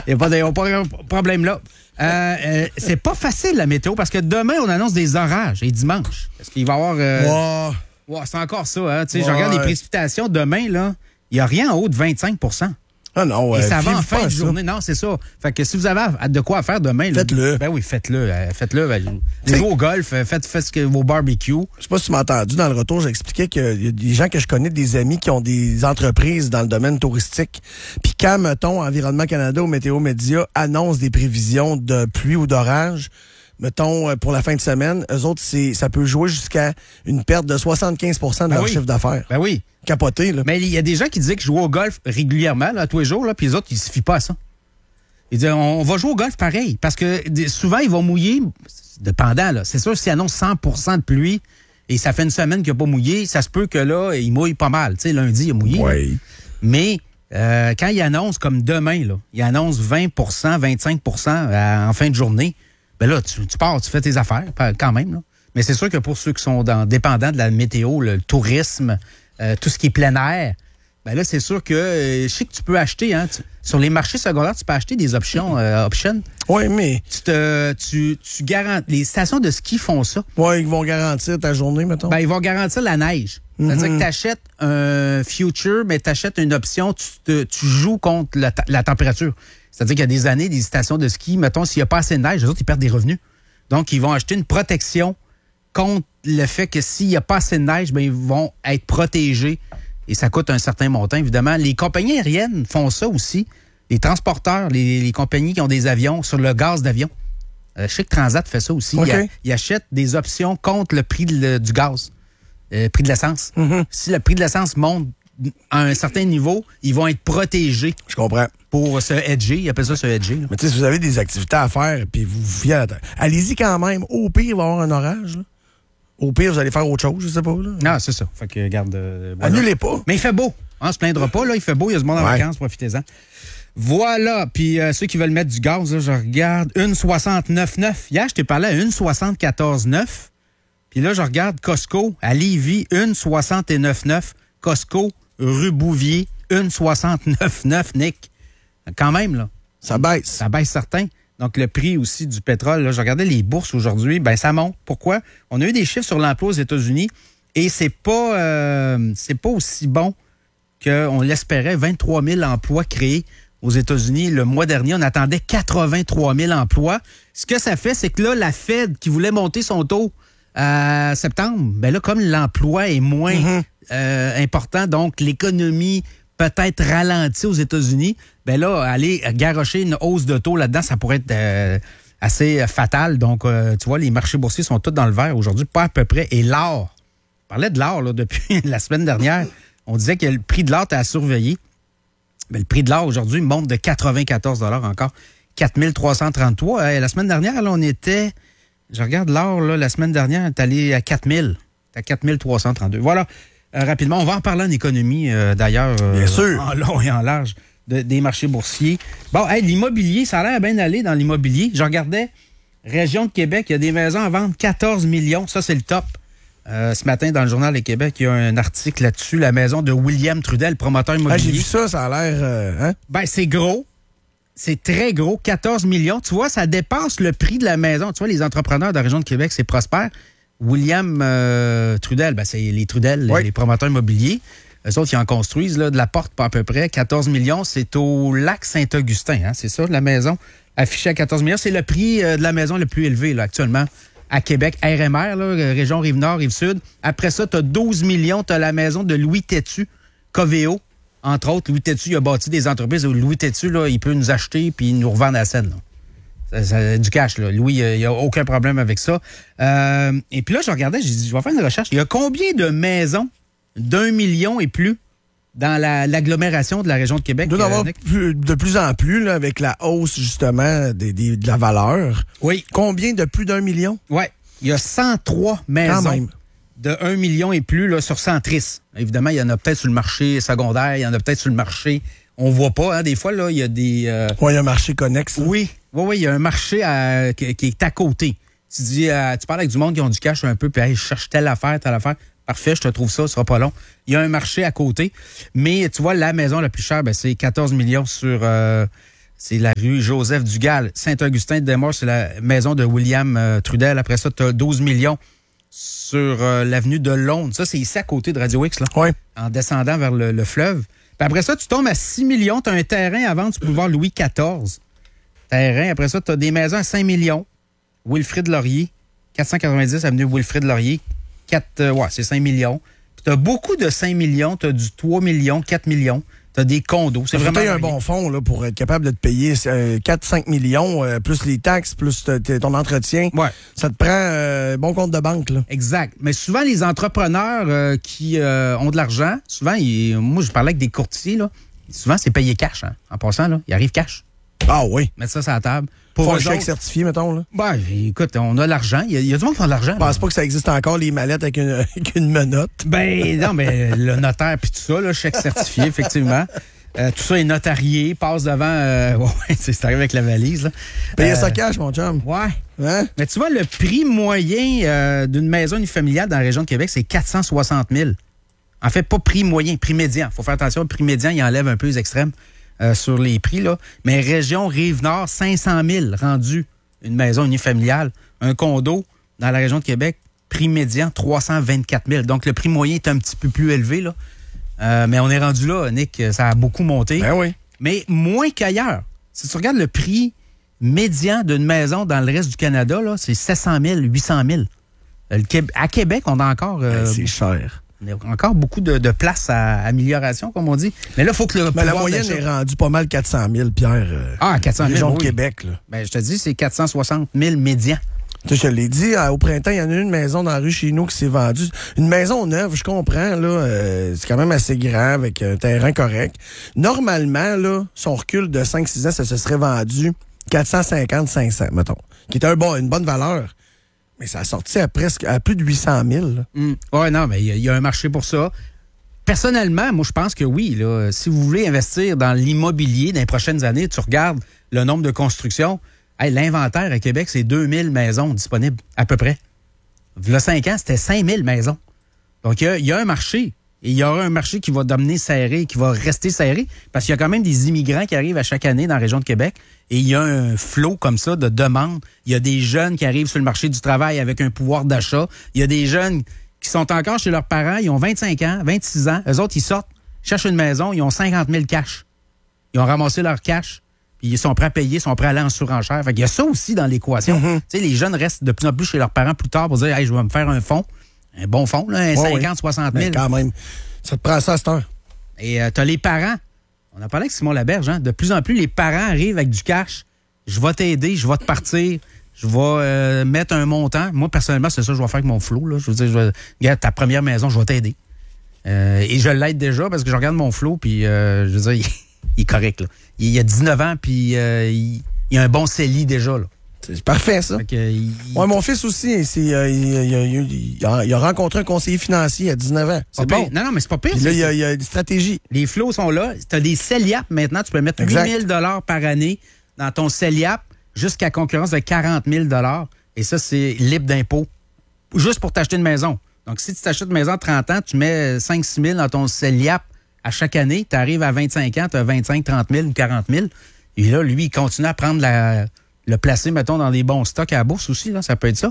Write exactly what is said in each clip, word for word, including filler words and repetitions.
Il n'y a pas de, pas de problème là. Euh, euh, c'est pas facile la météo parce que demain, on annonce des orages et dimanche. Est-ce qu'il va y avoir. Euh... Wow. Ouais, c'est encore ça. Hein? Ouais. Je regarde les précipitations demain, là. Il n'y a rien en haut de vingt-cinq pour cent. Ah non, ouais. Et ça va en fin de ça. journée. Non, c'est ça. Fait que si vous avez de quoi faire demain, là, faites-le. Ben oui, faites-le. Euh, faites-le. Ben, jouez au golf, faites, faites ce que, vos barbecues. Je sais pas si tu m'as entendu dans le retour, j'expliquais qu'il y a des gens que je connais, des amis qui ont des entreprises dans le domaine touristique. Puis quand, mettons, Environnement Canada ou Météo Média annonce des prévisions de pluie ou d'orage, mettons, pour la fin de semaine, eux autres, c'est, ça peut jouer jusqu'à une perte de soixante-quinze pour cent de Ben leur oui. chiffre d'affaires. Ben oui. Capoté, là. Mais il y a des gens qui disaient qu'ils jouaient au golf régulièrement, là, tous les jours, là, puis les autres, ils ne se fient pas à ça. Ils disent, on va jouer au golf pareil, parce que souvent, ils vont mouiller, dépendant, là. C'est sûr, s'ils annoncent cent pour cent de pluie, et ça fait une semaine qu'il n'a pas mouillé, ça se peut que là, il mouille pas mal. Tu sais, lundi, il a mouillé. Oui. Mais euh, quand il annonce, comme demain, là, il annonce vingt pour cent, vingt-cinq pour cent à, en fin de journée, ben là, tu, tu pars, tu fais tes affaires, quand même, là. Mais c'est sûr que pour ceux qui sont dans, dépendants de la météo, le tourisme, euh, tout ce qui est plein air, ben là, c'est sûr que euh, je sais que tu peux acheter, hein, tu, sur les marchés secondaires, tu peux acheter des options. Euh, options. Oui, mais. Tu te, tu, tu garantis. Les stations de ski font ça. Oui, ils vont garantir ta journée, mettons. Ben, ils vont garantir la neige. Mm-hmm. C'est-à-dire que tu achètes un future, mais tu achètes une option, tu, te, tu joues contre la, la température. C'est-à-dire qu'il y a des années, des stations de ski, mettons, s'il n'y a pas assez de neige, les autres, ils perdent des revenus. Donc, ils vont acheter une protection contre le fait que s'il n'y a pas assez de neige, ben, ils vont être protégés et ça coûte un certain montant, évidemment. Les compagnies aériennes font ça aussi. Les transporteurs, les, les compagnies qui ont des avions sur le gaz d'avion. Euh, je sais que Transat fait ça aussi. Okay. Ils, ils achètent des options contre le prix de le, du gaz, le prix de l'essence. Mm-hmm. Si le prix de l'essence monte à un certain niveau, ils vont être protégés. Je comprends. Pour se hedger, ils appellent ça se hedger. Là. Mais tu sais, si vous avez des activités à faire puis vous vous fiez à la terre, allez-y quand même. Au pire, il va y avoir un orage, là. Au pire, vous allez faire autre chose, je sais pas. Là. Non, c'est ça. Fait que, regarde. Euh, voilà. Annulez pas. Mais il fait beau. On se plaindra pas, là. Il fait beau. Il y a du monde en ouais. vacances. Profitez-en. Voilà. Puis euh, ceux qui veulent mettre du gaz, là, je regarde une soixante-neuf neuf. Hier, je t'ai parlé à une soixante-quatorze neuf. Puis là, je regarde Costco à Lévis, une soixante-neuf neuf. Costco, rue Bouvier, une soixante-neuf neuf, Nick. Quand même, là. Ça baisse. Ça baisse certain. Donc, le prix aussi du pétrole, là, je regardais les bourses aujourd'hui, ben ça monte. Pourquoi? On a eu des chiffres sur l'emploi aux États-Unis et c'est pas euh, c'est pas aussi bon qu'on l'espérait. vingt-trois mille emplois créés aux États-Unis. Le mois dernier, on attendait quatre-vingt-trois mille emplois. Ce que ça fait, c'est que là, la Fed, qui voulait monter son taux à septembre, ben là, comme l'emploi est moins mm-hmm. euh, important, donc l'économie peut-être ralentie aux États-Unis, ben là, aller garrocher une hausse de taux là-dedans, ça pourrait être euh, assez fatal. Donc, euh, tu vois, les marchés boursiers sont tous dans le vert aujourd'hui, pas à peu près. Et l'or, on parlait de l'or là, depuis la semaine dernière, on disait que le prix de l'or était à surveiller. Ben, le prix de l'or aujourd'hui monte de quatre-vingt-quatorze dollars encore, quatre mille trois cent trente-trois. Et la semaine dernière, là, on était, je regarde l'or, là, la semaine dernière, on est allé à quatre mille, à quatre mille trois cent trente-deux. Voilà. Euh, rapidement, on va en parler en économie, euh, d'ailleurs, euh, bien sûr, en long et en large, de, des marchés boursiers. Bon, hey, l'immobilier, ça a l'air bien aller dans l'immobilier. Je regardais, région de Québec, il y a des maisons à vendre quatorze millions. Ça, c'est le top. Euh, ce matin, dans le Journal de Québec, il y a un article là-dessus, la maison de William Trudel, promoteur immobilier. Ah, j'ai vu ça, ça a l'air... Euh, hein? Ben, c'est gros. C'est très gros, quatorze millions. Tu vois, ça dépasse le prix de la maison. Tu vois, les entrepreneurs de la région de Québec, c'est prospère. William euh, Trudel, ben c'est les Trudel, oui. les, les promoteurs immobiliers. Eux autres, ils en construisent là, de la porte pas à peu près. quatorze millions, c'est au lac Saint-Augustin, hein, c'est ça, la maison affichée à quatorze millions. C'est le prix euh, de la maison le plus élevé là, actuellement à Québec. R M R, là, région Rive-Nord, Rive-Sud. Après ça, tu as douze millions, tu as la maison de Louis Tétu, Coveo. Entre autres, Louis Tétu, il a bâti des entreprises où Louis Tétu, là, il peut nous acheter puis nous revendre à la scène. Là. Ça, ça, du cash, là. Louis, il n'y a aucun problème avec ça. Euh, et puis là, je regardais, j'ai dit, je vais faire une recherche. Il y a combien de maisons d'un million et plus dans la, l'agglomération de la région de Québec? Il doit y en avoir plus, de plus en plus, là, avec la hausse, justement, des, des, de la valeur. Oui. Combien de plus d'un million? Oui. Il y a cent trois maisons. Quand même. De un million et plus là, sur Centris. Évidemment, il y en a peut-être sur le marché secondaire, il y en a peut-être sur le marché... On voit pas, hein, des fois, là, il y a des... Euh... Oui, il y a un marché connexe. Là. Oui, oui, oui, il y a un marché à, qui, qui est à côté. Tu dis, euh, tu parles avec du monde qui ont du cash un peu, puis hey, je cherche telle affaire, telle affaire. Parfait, je te trouve ça, ce sera pas long. Il y a un marché à côté. Mais tu vois, la maison la plus chère, ben, c'est quatorze millions sur, euh, c'est la rue Joseph-Dugal. Saint-Augustin-de-Desmaures, c'est la maison de William euh, Trudel. Après ça, tu as douze millions sur euh, l'avenue de Londres. Ça, c'est ici à côté de Radio X, là, Oui. en descendant vers le, le fleuve. Puis après ça, tu tombes à six millions. Tu as un terrain à vendre du boulevard Louis quatorze. Terrain. Après ça, tu as des maisons à cinq millions. Wilfrid Laurier, quatre cent quatre-vingt-dix avenue Wilfrid Laurier. quatre, euh, ouais, c'est cinq millions. Puis tu as beaucoup de cinq millions. Tu as du trois millions, quatre millions. Tu as des condos. C'est vraiment un bon fonds là, pour être capable de te payer euh, quatre à cinq millions, euh, plus les taxes, plus t- ton entretien. Ouais. Ça te prend un euh, bon compte de banque. Là. Exact. Mais souvent, les entrepreneurs euh, qui euh, ont de l'argent, souvent, ils, moi, je parlais avec des courtiers, là, souvent, c'est payé cash. Hein, en passant, là, ils arrivent cash. Ah oui. Mettre ça sur la table. Pour Faut un eux chèque autres, certifié, mettons. Là. ben, écoute, on a l'argent. Il y, a, il y a du monde qui a de l'argent. Je pense pas que ça existe encore, les mallettes avec une, avec une menotte. Ben, non, mais le notaire puis tout ça, là, chèque certifié, effectivement. Euh, tout ça est notarié, passe devant... Euh, ouais, c'est arrivé avec la valise. Là. Payer euh, ça cash, mon chum. Ouais. Hein? Mais tu vois, le prix moyen euh, d'une maison unifamiliale dans la région de Québec, c'est quatre cent soixante mille. En fait, pas prix moyen, prix médian. Il faut faire attention, le prix médian, il enlève un peu les extrêmes euh, sur les prix. Là. Mais région Rive-Nord, cinq cent mille rendu une maison unifamiliale. Un condo dans la région de Québec, prix médian, trois cent vingt-quatre mille. Donc, le prix moyen est un petit peu plus élevé, là. Euh, mais on est rendu là, Nick, ça a beaucoup monté. Ben oui. Mais moins qu'ailleurs. Si tu regardes le prix médian d'une maison dans le reste du Canada, là, c'est sept cent mille, huit cent mille. Le Québec, à Québec, on a encore, euh, Ben, c'est cher. on a encore beaucoup de, de place à amélioration, comme on dit. Mais là, il faut que le Mais la pouvoir moyenne d'achat- est rendue pas mal quatre cent mille, Pierre. Euh, Ah, quatre cent mille, région de oui. Québec. Là. Ben, je te dis, c'est quatre cent soixante mille médian. Tu sais, je l'ai dit, au printemps, il y en a une maison dans la rue chez nous qui s'est vendue. Une maison neuve, je comprends, là, euh, c'est quand même assez grand avec un terrain correct. Normalement, là, si on recule de cinq six ans, ça se serait vendu quatre cent cinquante à cinq cents, mettons, qui est un bon, une bonne valeur. Mais ça a sorti à presque à plus de huit cent mille. Mm. Oui, non, mais il y, y a un marché pour ça. Personnellement, moi, je pense que oui. Là, si vous voulez investir dans l'immobilier dans les prochaines années, tu regardes le nombre de constructions. Hey, l'inventaire à Québec, c'est deux mille maisons disponibles, à peu près. Il y a cinq ans, c'était cinq mille maisons. Donc, il y, y a un marché. Et il y aura un marché qui va devenir serré, qui va rester serré, parce qu'il y a quand même des immigrants qui arrivent à chaque année dans la région de Québec. Et il y a un flot comme ça de demandes. Il y a des jeunes qui arrivent sur le marché du travail avec un pouvoir d'achat. Il y a des jeunes qui sont encore chez leurs parents. Ils ont vingt-cinq ans, vingt-six ans. Eux autres, ils sortent, cherchent une maison. Ils ont cinquante mille cash. Ils ont ramassé leur cash. Puis ils sont prêts à payer, ils sont prêts à aller en surenchère. Fait qu'il y a ça aussi dans l'équation. Mm-hmm. Tu sais, les jeunes restent de plus en plus chez leurs parents plus tard pour dire, hey, je vais me faire un fonds. Un bon fonds, là, un Ouais, cinquante, soixante mille. Mais quand même, ça te prend ça à cette heure. Et euh, t'as les parents. On a parlé avec Simon Laberge, hein? De plus en plus, les parents arrivent avec du cash. Je vais t'aider, je vais te partir, je vais euh, mettre un montant. Moi, personnellement, c'est ça que je vais faire avec mon flow. Là. Je veux dire, je vais, regarde, ta première maison, je vais t'aider. Euh, et je l'aide déjà parce que je regarde mon flow, puis euh, je veux dire, il, il est correct. Là. Il, il a dix-neuf ans, puis euh, il, il a un bon C E L I déjà. Là. C'est parfait, ça. Fait que, il, Ouais, mon fils aussi, c'est, euh, il, il, il, il, a, il a rencontré un conseiller financier à dix-neuf ans. C'est pas bon. pire. Non, non, mais c'est pas pire. Puis là, il y a, il y a une stratégie. Les flots sont là. Tu as des C E L I A P maintenant. Tu peux mettre Exact. huit mille dollars par année dans ton C E L I A P jusqu'à concurrence de quarante mille dollars. Et ça, c'est libre d'impôt. Juste pour t'acheter une maison. Donc, si tu t'achètes une maison à trente ans, tu mets cinq six mille dans ton C E L I A P à chaque année. Tu arrives à vingt-cinq ans, tu as vingt-cinq, trente mille ou quarante mille. Et là, lui, il continue à prendre la, le placer, mettons, dans des bons stocks à la bourse aussi. Là, ça peut être ça.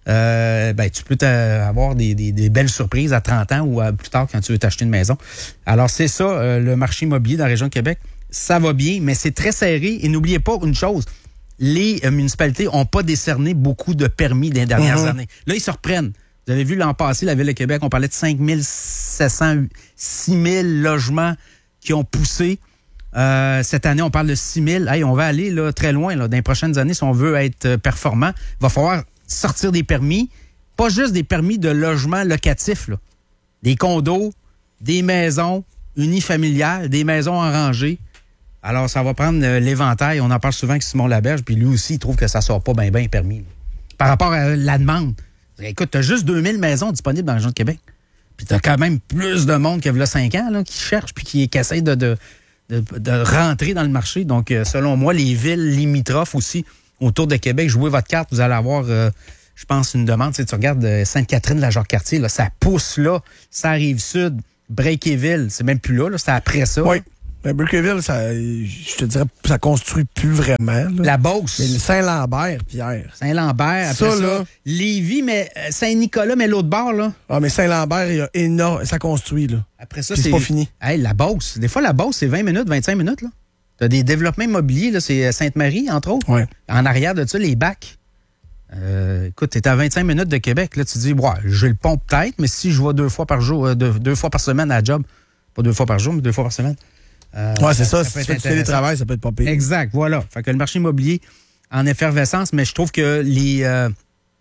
Euh, ben, tu peux avoir des, des, des belles surprises à trente ans ou à plus tard quand tu veux t'acheter une maison. Alors, c'est ça, euh, le marché immobilier dans la région de Québec. Ça va bien, mais c'est très serré. Et n'oubliez pas une chose, les euh, municipalités n'ont pas décerné beaucoup de permis dans les dernières Mm-hmm. années. Là, ils se reprennent. Vous avez vu l'an passé, la Ville de Québec, on parlait de cinq mille sept cents, six mille logements qui ont poussé. Euh, cette année, on parle de six mille. Hey, on va aller là, très loin là, dans les prochaines années si on veut être euh, performant. Il va falloir sortir des permis, pas juste des permis de logement locatif, là. Des condos, des maisons unifamiliales, des maisons en rangée. Alors, ça va prendre euh, l'éventail. On en parle souvent avec Simon Laberge, puis lui aussi, il trouve que ça sort pas bien, bien permis. Là. Par rapport à la demande. Écoute, tu as juste deux mille maisons disponibles dans la région de Québec. Puis tu as quand même plus de monde qu'il y a cinq ans là, qui cherche puis qui, qui essaie de, de, de, de rentrer dans le marché. Donc, euh, selon moi, les villes limitrophes aussi autour de Québec, jouez votre carte, vous allez avoir, euh, je pense, une demande. Tu sais, tu regardes euh, Sainte-Catherine, la Jacques-Cartier, là, ça pousse là, ça arrive sud, Breakéville, c'est même plus là, là c'est après ça. Oui. Ben, Burkeville, ça, je te dirais, ça construit plus vraiment. Là. La Beauce. Mais le Saint-Lambert, Pierre. Saint-Lambert, après ça, ça là, Lévis, mais Saint-Nicolas, mais l'autre bord, là. Ah, mais Saint-Lambert, il y a énorme, ça construit, là. Après ça, Puis c'est pas fini. Hey, la Beauce. Des fois, la Beauce, c'est vingt minutes, vingt-cinq minutes, là. T'as des développements immobiliers, là, c'est Sainte-Marie, entre autres. Ouais. En arrière de ça, les bacs. Euh, écoute, t'es à vingt-cinq minutes de Québec, là, tu te dis, ouais, j'ai le pont peut-être, mais si je vais deux fois par jour, euh, deux, deux fois par semaine à la job, pas deux fois par jour, mais deux fois par semaine. Euh, ouais, c'est ça. ça. Si tu fais du télétravail, ça peut être pas pire. Exact, voilà. Fait que le marché immobilier en effervescence, mais je trouve que les euh,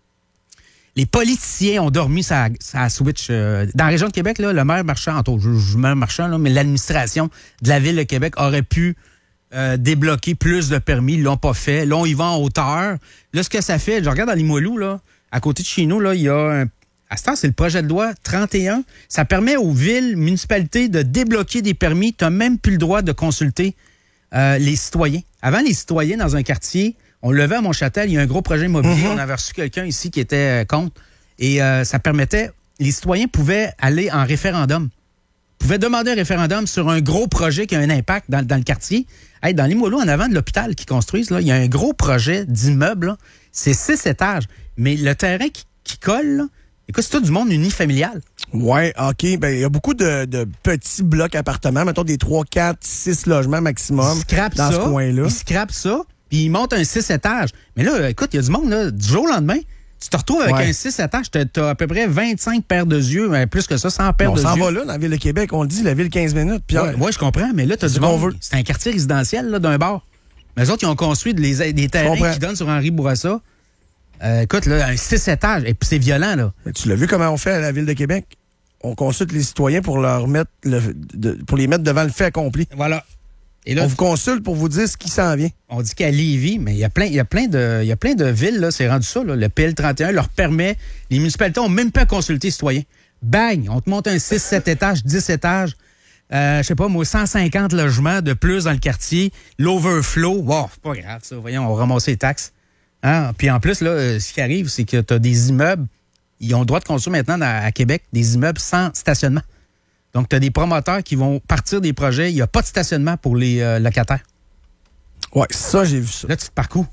les politiciens ont dormi sa, sa switch. Euh, dans la région de Québec, là, le maire marchand, entre autres, je, je maire marchand, là, mais l'administration de la ville de Québec aurait pu euh, débloquer plus de permis. Ils l'ont pas fait. Là, on y va en hauteur. Là, ce que ça fait, je regarde dans Limoilou, là, à côté de chez nous, là, il y a un À ce temps, c'est le projet de loi trente et un. Ça permet aux villes, municipalités de débloquer des permis. Tu n'as même plus le droit de consulter euh, les citoyens. Avant, les citoyens dans un quartier, on le levait à Montchâtel, il y a un gros projet immobilier. Mm-hmm. On avait reçu quelqu'un ici qui était euh, contre. Et euh, ça permettait, les citoyens pouvaient aller en référendum. Pouvaient demander un référendum sur un gros projet qui a un impact dans, dans le quartier. Hey, dans Limoilou, en avant de l'hôpital qu'ils construisent, là, il y a un gros projet d'immeuble. Là. C'est six étages. Mais le terrain qui, qui colle, là, écoute, c'est tout du monde unifamilial. Oui, OK. Ben, il y a beaucoup de, de petits blocs appartements, mettons des trois, quatre, six logements maximum dans ça, ce coin-là. Ils scrapent ça, puis ils montent un six étages. Mais là, écoute, il y a du monde, là, du jour au lendemain, tu te retrouves avec ouais. un six étages, tu as à peu près vingt-cinq paires de yeux, mais plus que ça, cent paires de yeux. On s'en va là, dans la ville de Québec, on le dit, la ville quinze minutes. Puis oui, ouais, je comprends, mais là, tu as du monde. Veut. C'est un quartier résidentiel là, d'un bar. Mais eux autres, ils ont construit des, des terrains qui donnent sur Henri Bourassa. Euh, écoute, là, un six étages, et puis c'est violent, là. Mais tu l'as vu comment on fait à la Ville de Québec? On consulte les citoyens pour leur mettre le, de, pour les mettre devant le fait accompli. Voilà. Et là, on vous consulte pour vous dire ce qui s'en vient. On dit qu'à Lévis, mais il y a plein, il y a plein de, il y a plein de villes, là, c'est rendu ça, là. Le P L trente et un leur permet, les municipalités n'ont même pas consulté les citoyens. Bang! On te monte un six, sept étages, dix étages. Euh, je sais pas, moi, cent cinquante logements de plus dans le quartier. L'overflow. Wow, c'est pas grave, ça. Voyons, on ramasse les taxes. Hein? Puis en plus, là, ce qui arrive, c'est que tu as des immeubles, ils ont le droit de construire maintenant dans, à Québec des immeubles sans stationnement. Donc, tu as des promoteurs qui vont partir des projets, il n'y a pas de stationnement pour les euh, locataires. Ouais, ça, j'ai vu ça. Là, tu te parcours.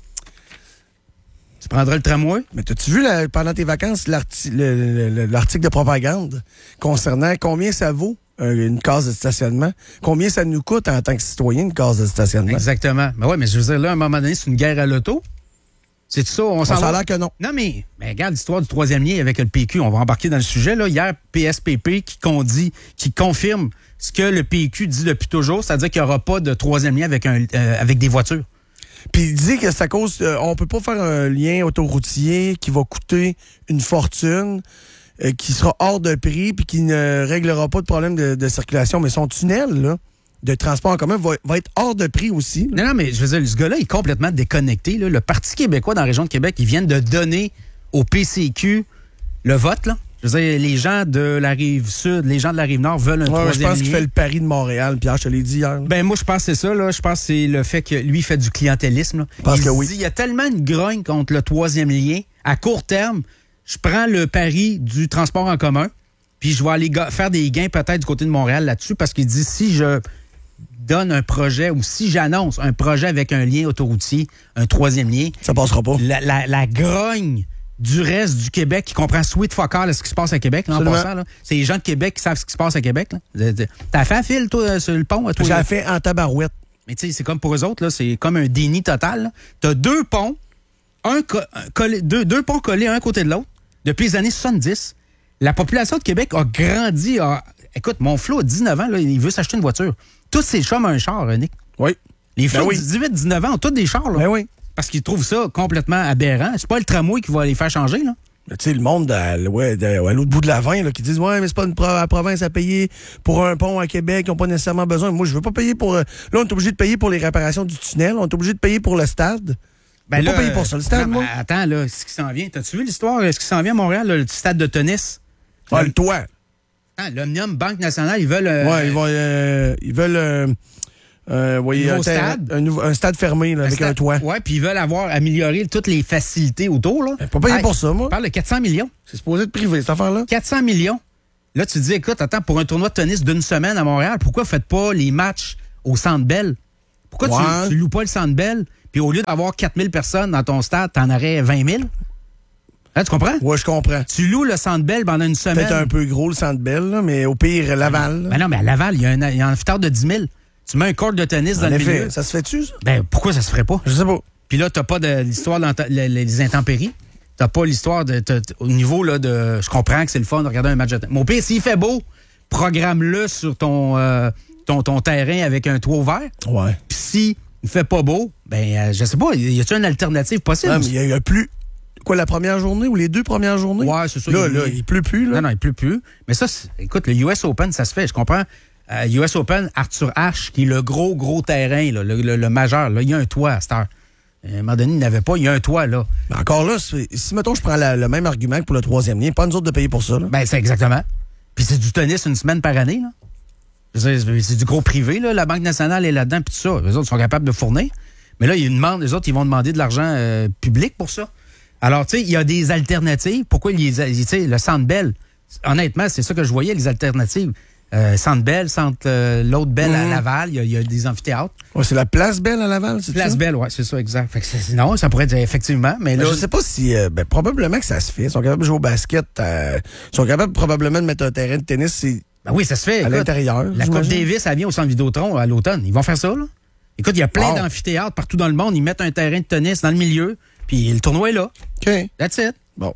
Tu prendras le tramway. Mais t'as-tu vu, là, pendant tes vacances, l'arti- le, le, l'article de propagande concernant combien ça vaut euh, une case de stationnement? Combien ça nous coûte en tant que citoyen, une case de stationnement? Exactement. Mais ouais, mais je veux dire, là, à un moment donné, c'est une guerre à l'auto. C'est tout ça, on, on s'en va. A l'air que non. Non, mais, mais regarde l'histoire du troisième lien avec le P Q. On va embarquer dans le sujet. Là. Hier, P S P P qui, dit, qui confirme ce que le P Q dit depuis toujours, c'est-à-dire qu'il n'y aura pas de troisième lien avec, un, euh, avec des voitures. Puis il dit que c'est à cause... Euh, on peut pas faire un lien autoroutier qui va coûter une fortune, euh, qui sera hors de prix, puis qui ne réglera pas de problème de, de circulation. Mais son tunnel, là, de transport en commun va, va être hors de prix aussi. Là. Non, non, mais je veux dire, ce gars-là est complètement déconnecté. Là. Le Parti québécois dans la région de Québec, ils viennent de donner au P C Q le vote. Là. Je veux dire, les gens de la rive sud, les gens de la rive nord veulent un ouais, troisième lien. Je pense qu'il fait le pari de Montréal, Pierre, je te l'ai dit hier. Ben moi, je pense que c'est ça. Là. Je pense que c'est le fait que lui fait du clientélisme. Là. Parce il que se oui. dit, il y a tellement une grogne contre le troisième lien. À court terme, je prends le pari du transport en commun, puis je vais aller ga- faire des gains peut-être du côté de Montréal là-dessus, parce qu'il dit, si je donne un projet ou si j'annonce un projet avec un lien autoroutier, un troisième lien, ça passera pas. La, la, la grogne du reste du Québec qui comprend sweet fuck all ce qui se passe à Québec, là, en passant, là. C'est les gens de Québec qui savent ce qui se passe à Québec. Là. T'as fait un fil, toi, sur le pont? Toi, J'ai fait en tabarouette. Mais tu sais, c'est comme pour eux autres, là, c'est comme un déni total. Là. T'as deux ponts, un co- collé, deux, deux ponts collés un à côté de l'autre, depuis les années soixante-dix. La population de Québec a grandi. A... Écoute, mon Flo a dix-neuf ans, là, il veut s'acheter une voiture. Tous ses chums ont un char, Nick. Oui. Les Flo ben oui. de dix-huit dix-neuf ans ont tous des chars. Là, ben oui. Parce qu'ils trouvent ça complètement aberrant. C'est pas le tramway qui va les faire changer, là. Tu sais, le monde à, ouais, de, à l'autre bout de la vingt, là, qui disent « Ouais, mais c'est pas une pro- la province à payer pour un pont à Québec, ils n'ont pas nécessairement besoin. » Moi, je veux pas payer pour... Euh, là, on est obligé de payer pour les réparations du tunnel, on est obligé de payer pour le stade. Ben on là, pas payer pour ça, le stade, non, moi. Attends, là, ce qui s'en vient. T'as-tu vu l'histoire? Ce qui s'en vient à Montréal, là, le stade de tennis? Ah, le toit. Ah, l'Omnium Banque Nationale, ils veulent... Euh, ouais, ils, vont, euh, ils veulent... Euh, Euh, voyez, un, stade. Un, un, un stade fermé là, un avec stade, un toit. Oui, puis ils veulent avoir amélioré toutes les facilités autour. Là. Ben, pas payer hey, pour ça, moi. On parle de quatre cents millions. C'est supposé être privé, cette affaire-là. quatre cents millions. Là, tu te dis, écoute, attends, pour un tournoi de tennis d'une semaine à Montréal, pourquoi vous ne faites pas les matchs au Centre Bell. Pourquoi ouais. tu, tu loues pas le Centre Bell, puis au lieu d'avoir quatre mille personnes dans ton stade, t'en aurais vingt mille? Hein, tu comprends? Oui, je comprends. Tu loues le Centre Bell pendant une semaine. Peut-être un peu gros, le Centre Bell, là, mais au pire, Laval. Ben non, mais à Laval, il y a un, il y a un amphithéâtre de dix mille. Tu mets un court de tennis en dans effet, le milieu. Ça se fait-tu, ça? Ben, pourquoi ça se ferait pas? Je sais pas. Puis là, t'as pas de l'histoire des intempéries. T'as pas l'histoire de... T'as, au niveau là de... Je comprends que c'est le fun de regarder un match de tennis. Mais au pire, s'il fait beau, programme-le sur ton, euh, ton, ton terrain avec un toit ouvert. Ouais. Puis si il fait pas beau, ben, euh, je sais pas, y a-t-il une alternative possible? Non, mais il y a plus... Quoi, la première journée ou les deux premières journées? Ouais, c'est ça. Là, il, là, il pleut plus, là. Non, non, il pleut plus. Mais ça, écoute, le U S Open, ça se fait. Je comprends. Euh, U S Open, Arthur Ashe, qui est le gros, gros terrain, là, le, le, le majeur, là, il y a un toit à cette heure. À un moment donné, il n'avait pas, il y a un toit, là. Mais encore là, si, mettons, je prends la, le même argument que pour le troisième lien, pas nous autres de payer pour ça, là. Ben, c'est exactement. Puis c'est du tennis une semaine par année, là. C'est, c'est du gros privé, là. La Banque nationale est là-dedans, puis tout ça. Les autres sont capables de fournir. Mais là, ils demandent, les autres, ils vont demander de l'argent euh, public pour ça. Alors, tu sais, il y a des alternatives. Pourquoi il y a, tu sais, le Centre Bell, honnêtement, c'est ça que je voyais, les alternatives. Euh, Centre Bell, Centre, euh, l'autre Bell mmh. à Laval, il y, y a des amphithéâtres. Ouais, c'est la Place Bell à Laval, c'est Place ça? Bell, oui, c'est ça, exact. Fait que c'est, non, ça pourrait être effectivement, mais là... Ben, je sais pas si... Euh, ben, probablement que ça se fait. Ils sont capables de jouer au basket. Euh, ils sont capables probablement de mettre un terrain de tennis c'est, ben oui, ça se fait. à écoute, l'intérieur. La Coupe Davis, elle vient au Centre Vidéotron à l'automne. Ils vont faire ça, là. Écoute, il y a plein wow. d'amphithéâtres partout dans le monde. Ils mettent un terrain de tennis dans le milieu, puis le tournoi est là. OK. That's it. Bon.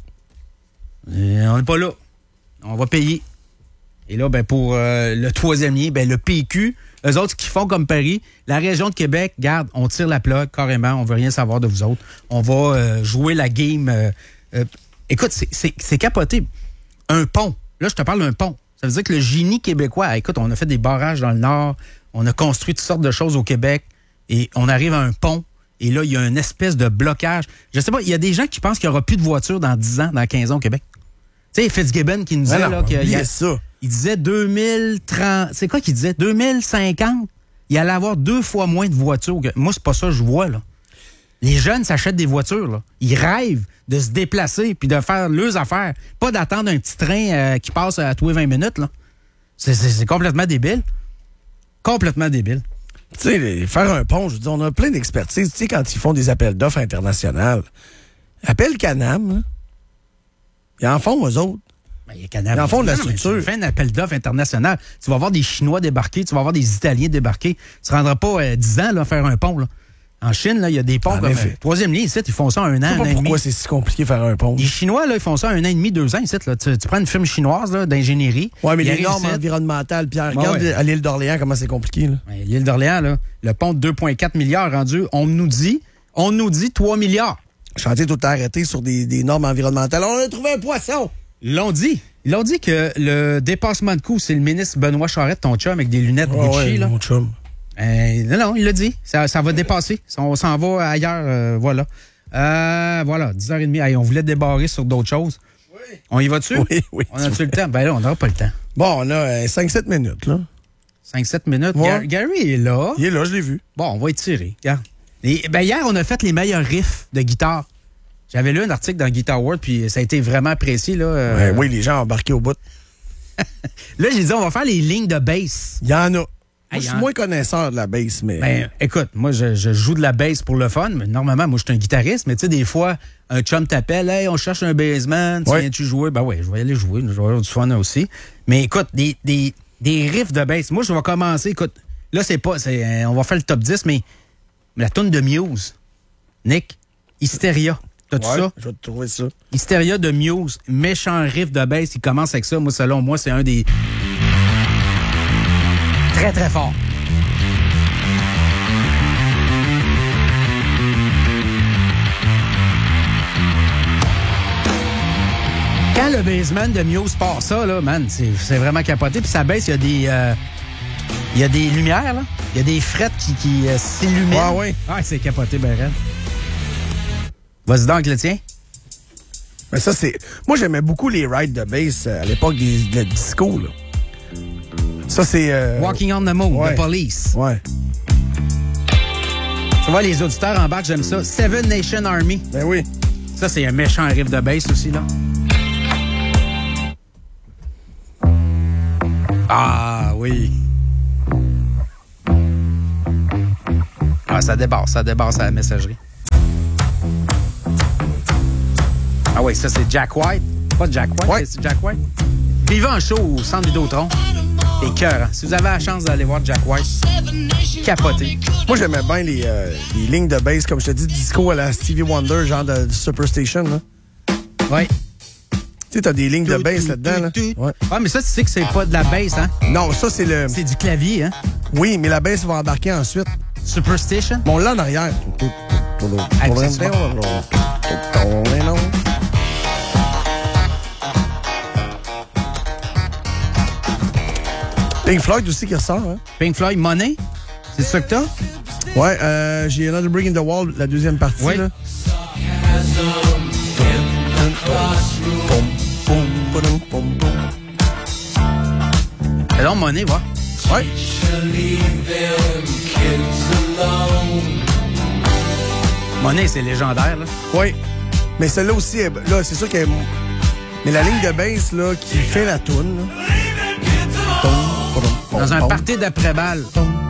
Et on n'est pas là. On va payer. Et là, ben pour euh, le troisième lien, ben le P Q, eux autres qui font comme Paris, la région de Québec, garde, on tire la plug carrément, on veut rien savoir de vous autres. On va euh, jouer la game. Euh, euh, écoute, c'est, c'est, c'est capoté. Un pont. Là, je te parle d'un pont. Ça veut dire que le génie québécois, écoute, on a fait des barrages dans le Nord, on a construit toutes sortes de choses au Québec, et on arrive à un pont, et là, il y a une espèce de blocage. Je sais pas, il y a des gens qui pensent qu'il n'y aura plus de voitures dans dix ans, dans quinze ans au Québec. Tu sais, Fitzgibbon qui nous disait... Non, là, qu'il y a, ça. Il disait deux mille trente... C'est quoi qu'il disait? deux mille cinquante? Il allait avoir deux fois moins de voitures. Que... Moi, c'est pas ça que je vois, là. Les jeunes s'achètent des voitures, là. Ils rêvent de se déplacer puis de faire leurs affaires. Pas d'attendre un petit train euh, qui passe à tous les vingt minutes, là. C'est, c'est, c'est complètement débile. Complètement débile. Tu sais, faire un pont, je veux dire, on a plein d'expertise. Tu sais, quand ils font des appels d'offres internationales, appelle Canam, hein? Ils en font, eux autres. Ben, il y a Canam. Ils en font de la non, structure. Tu fais un appel d'offres international. Tu vas avoir des Chinois débarquer, tu vas avoir des Italiens débarquer. Tu ne rendras pas euh, dix ans là, faire un pont. Là. En Chine, là, il y a des ponts en comme... Euh, troisième lien, ici, ils font ça un an, un an et demi. Pourquoi c'est si compliqué de faire un pont? Les Chinois, là, ils font ça un an et demi, deux ans ici. Là. Tu, tu prends une firme chinoise là, d'ingénierie. Oui, mais les normes ici. Environnementales, Pierre, ouais, regarde ouais. à l'île d'Orléans comment c'est compliqué. Là. Ouais, l'île d'Orléans, là, le pont de deux virgule quatre milliards rendu, on nous dit, on nous dit trois milliards. Chantier tout arrêté sur des, des normes environnementales. On a trouvé un poisson! Ils l'ont dit. Ils l'ont dit que le dépassement de coût, c'est le ministre Benoît Charette, ton chum, avec des lunettes oh, Gucci. Ouais, là. mon chum. Euh, non, non, il l'a dit. Ça, ça va dépasser. On s'en va ailleurs. Euh, voilà. Euh, voilà, dix heures trente. Hey, on voulait débarrer sur d'autres choses. Oui. On y va dessus? Oui, oui. On a-tu le temps? Ben là, on n'aura pas le temps. Bon, on a euh, cinq sept minutes, là. cinq sept minutes. Ouais. Gar- Gary est là. Il est là, je l'ai vu. Bon, on va étirer. Regarde. Et, ben, hier, on a fait les meilleurs riffs de guitare. J'avais lu un article dans Guitar World, puis ça a été vraiment apprécié. Là, euh... ouais, oui, les gens ont embarqué au bout. Là, j'ai dit, on va faire les lignes de bass. Il y en a. Moi, Hey, je suis en... moins connaisseur de la bass, mais... Ben, écoute, moi, je, je joue de la bass pour le fun, mais normalement, moi, je suis un guitariste, mais tu sais, des fois, un chum t'appelle, « Hey, on cherche un bassman, tu ouais. viens-tu jouer? » Ben oui, je vais aller jouer, je vais avoir du fun aussi. Mais écoute, des, des, des riffs de bass, moi, je vais commencer, écoute, là, c'est pas, c'est, euh, on va faire le top dix, mais la tune de Muse, Nick, Hysteria. T'as-tu ouais, ça? Je vais te trouver ça. Hysteria de Muse, méchant riff de bass, il commence avec ça. Moi, selon moi, c'est un des... Très, très fort. Quand le bassman de Muse part ça, là, man, c'est, c'est vraiment capoté. Puis sa baisse, il y a des... Euh, il y a des lumières, là. Il y a des frettes qui, qui euh, s'illuminent. Ouais, ouais. Ah, c'est capoté, ben raide. Vas-y donc, le tien. Mais ça, c'est... Moi, j'aimais beaucoup les rides de bass à l'époque des, de disco, là. Ça, c'est... Euh... Walking on the Moon, ouais. The Police. Ouais. Tu vois, les auditeurs en bas, j'aime ça. Seven Nation Army. Ben oui. Ça, c'est un méchant riff de bass aussi, là. Ah, oui. Ah, ça débarque, ça débarque à la messagerie. Ah oui, ça, c'est Jack White. Pas Jack White, ouais. c'est Jack White. Vivez en show au Centre Vidéotron. Les cœurs. Hein. Si vous avez la chance d'aller voir Jack White, capotez. Moi, j'aimais bien les, euh, les lignes de bass, comme je te dis, disco à la Stevie Wonder, genre de, de Superstation. Là. Oui. Tu sais, t'as des lignes de bass là-dedans. Là. Ouais. Ah, mais ça, tu sais que c'est pas de la bass, hein? Non, ça, c'est le... C'est du clavier, hein? Oui, mais la bass va embarquer ensuite. Superstition? Bon, là, en arrière. Pink Floyd aussi qui ressort, hein? Pink Floyd, Money? C'est ça que t'as? Ouais, euh, j'ai Another Brick in the Wall, la deuxième partie, oui. là. Et donc, Money, va. Ouais. Money, c'est légendaire, là. Oui. Mais celle-là aussi, là, c'est sûr qu'elle... Mais la ligne de bass, là, qui fait la toune, là... Dans un party d'après-balle.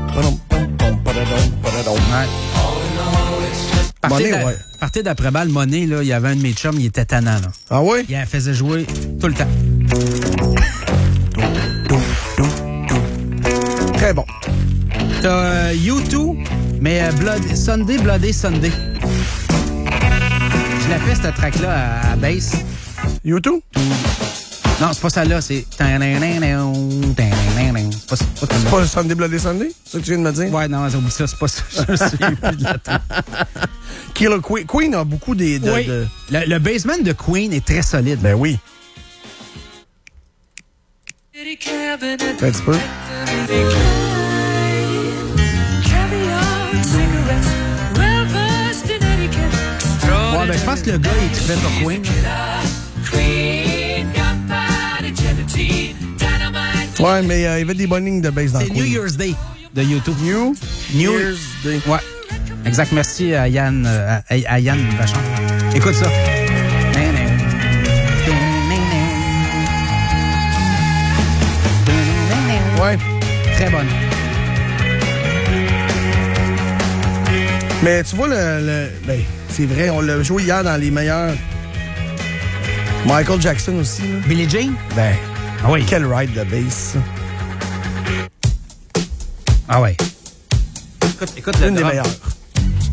Ouais. Party Money, d'a- ouais. Party d'après-balle, Money, là, il y avait un de mes chums, il était tannant, là. Ah ouais? Il la faisait jouer tout le temps. Très bon. T'as euh, U deux, mais euh, Blood, Sunday, Bloody Sunday. Je l'ai fait, cette track-là, à, à bass. U deux? Non, c'est pas celle-là, c'est... C'est pas, c'est pas C'est pas Sunday Bloody Sunday? C'est ça que tu viens de me dire? Ouais, non, oublie ça, c'est pas ça. Je me souviens plus de la tune. Killer Queen. Queen a beaucoup des... De, Oui, de... Le, le basement de Queen est très solide. Ben oui. Un petit peu. Ouais, ben je pense que le gars, il écrivait pour Queen. Ouais, mais euh, il y avait des bonnes lignes de bass dans C'est Queen. New Year's Day de YouTube. New, New Year's Day. Ouais. Exact. Merci à Yann, euh, à, à Yann Vachon. Écoute ça. Ouais. Très bonne. Mais tu vois, le, le ben, c'est vrai, on l'a joué hier dans les meilleurs. Michael Jackson aussi. Là. Billie Jean? Ben, Ah oui. quel ride de bass. Ah ouais. Écoute, écoute le Une des drum. meilleures.